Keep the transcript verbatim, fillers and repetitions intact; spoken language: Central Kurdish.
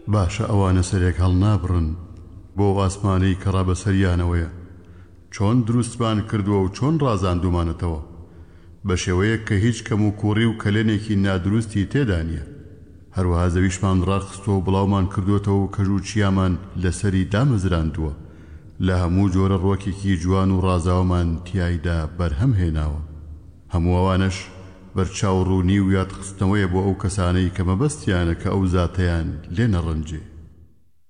باشە ئەوانە سەرێک هەڵنابڕن بۆ ئاسمانەی کە ڕابەسەریانەوەیە، چۆن دروستمان کردووە و چۆن ڕازاندومانەتەوە بە شێوەیەک کە هیچ کەم و کوڕی و کەلێنێکی نادروستی تێدا نییە. هەروەها زەویشمان ڕاخستووە و بڵاومان کردوێتەوە و کەژوچیامان لەسەری دامەزراندووە، لە هەموو جۆرە ڕۆکێکی جوان و ڕازاومان تیایدا بەرهەم هێناوە. هەموو ئەوانەش بەرچاوڕوونی و یادخستنەوەیە بۆ ئەو کەسانەی کە مەبەستیانە کە ئەو زاتەیان لێ نەڕەنجێ.